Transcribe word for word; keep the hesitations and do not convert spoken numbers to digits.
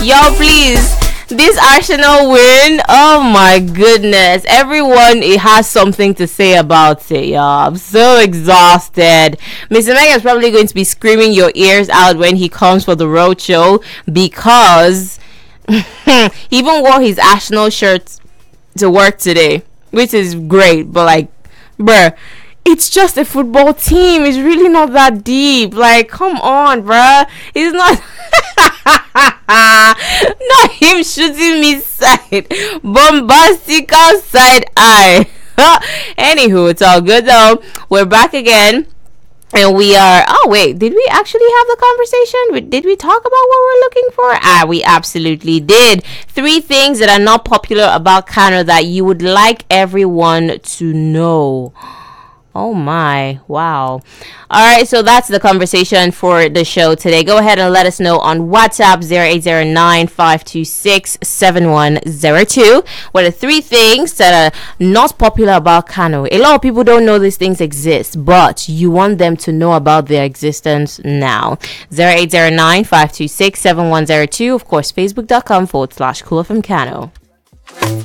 Y'all, please. This Arsenal win, oh my goodness. Everyone it has something to say about it, y'all. I'm so exhausted. Mister Mega is probably going to be screaming your ears out when he comes for the road show because he even wore his Arsenal shirt to work today, which is great, but like, bruh, it's just a football team. It's really not that deep. Like, come on, bruh. It's not not him shooting me side bombastic outside eye. Anywho, it's all good though. We're back again. And we are, oh wait, did we actually have the conversation? Did we talk about what we're looking for? Ah, we absolutely did. Three things that are not popular about Kano that you would like everyone to know. Oh my, wow. All right, so that's the conversation for the show today. Go ahead and let us know on WhatsApp zero eight zero nine, five two six, seven one zero two. What are three things that are not popular about Kano? A lot of people don't know these things exist, but you want them to know about their existence now. zero eight zero nine, five two six, seven one zero two. Of course, facebook.com forward slash Cool F M Kano.